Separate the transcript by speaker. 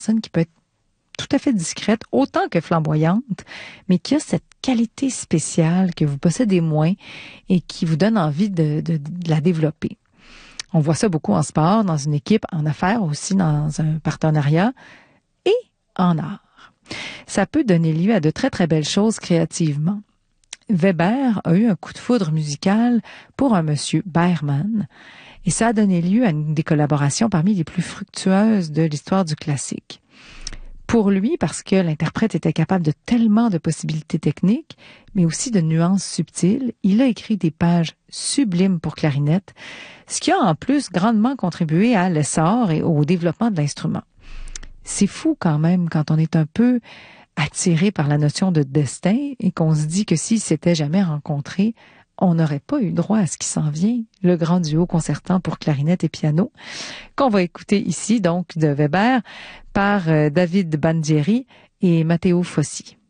Speaker 1: personne qui peut être tout à fait discrète, autant que flamboyante, mais qui a cette qualité spéciale que vous possédez moins et qui vous donne envie de la développer. On voit ça beaucoup en sport, dans une équipe, en affaires aussi, dans un partenariat et en art. Ça peut donner lieu à de très, très belles choses créativement. Weber a eu un coup de foudre musical pour un monsieur Berman et ça a donné lieu à une des collaborations parmi les plus fructueuses de l'histoire du classique. Pour lui, parce que l'interprète était capable de tellement de possibilités techniques, mais aussi de nuances subtiles, il a écrit des pages sublimes pour clarinette, ce qui a en plus grandement contribué à l'essor et au développement de l'instrument. C'est fou quand même quand on est un peu attiré par la notion de destin et qu'on se dit que s'ils s'étaient jamais rencontrés, on n'aurait pas eu droit à ce qui s'en vient, le grand duo concertant pour clarinette et piano, qu'on va écouter ici, donc, de Weber, par David Bandieri et Matteo Fossi.